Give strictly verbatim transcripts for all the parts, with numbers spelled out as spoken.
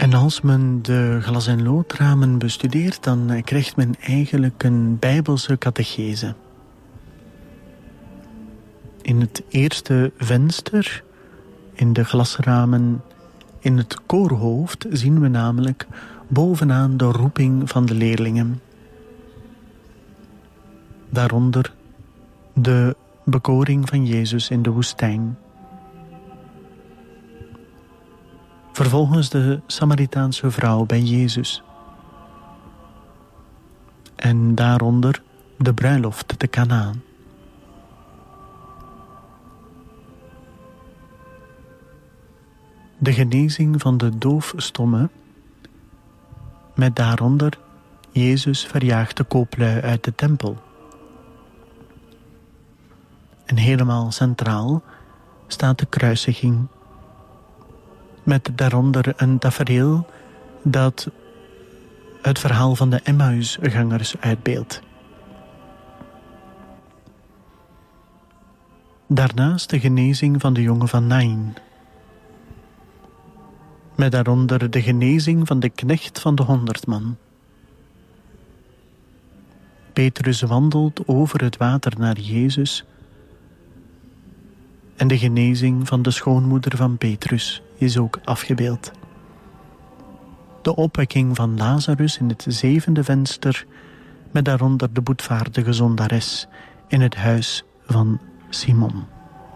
En als men de glas- en loodramen bestudeert, dan krijgt men eigenlijk een Bijbelse catechese. In het eerste venster, in de glasramen, in het koorhoofd, zien we namelijk bovenaan de roeping van de leerlingen. Daaronder de bekoring van Jezus in de woestijn. Vervolgens de Samaritaanse vrouw bij Jezus. En daaronder de bruiloft te Kanaan. De genezing van de doofstomme, met daaronder Jezus verjaagt de kooplui uit de tempel. En helemaal centraal staat de kruisiging, met daaronder een tafereel dat het verhaal van de Emmausgangers uitbeeldt. Daarnaast de genezing van de jongen van Naïn, met daaronder de genezing van de knecht van de honderdman. Petrus wandelt over het water naar Jezus en de genezing van de schoonmoeder van Petrus is ook afgebeeld. De opwekking van Lazarus in het zevende venster, met daaronder de boetvaardige zondares in het huis van Simon.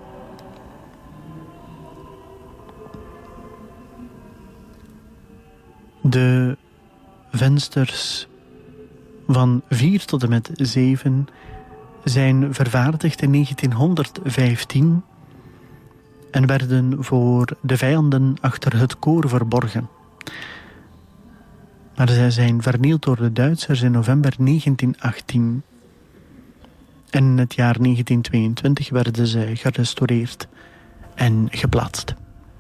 De vensters van vier tot en met zeven zijn vervaardigd in negentienhonderdvijftien en werden voor de vijanden achter het koor verborgen. Maar zij zijn vernield door de Duitsers in november negentienachttien. En in het jaar negentientweeëntwintig werden zij gerestaureerd en geplaatst.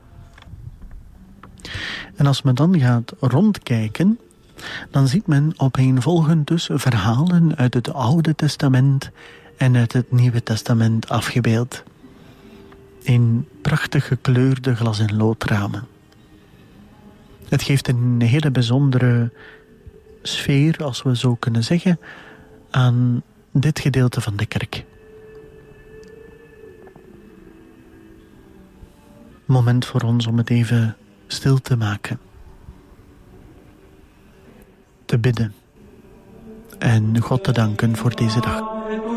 En als men dan gaat rondkijken, dan ziet men opeenvolgend dus verhalen uit het Oude Testament en uit het Nieuwe Testament afgebeeld. In prachtig gekleurde glas- en loodramen. Het geeft een hele bijzondere sfeer, als we zo kunnen zeggen, aan dit gedeelte van de kerk. Moment voor ons om het even stil te maken. Te bidden en God te danken voor deze dag.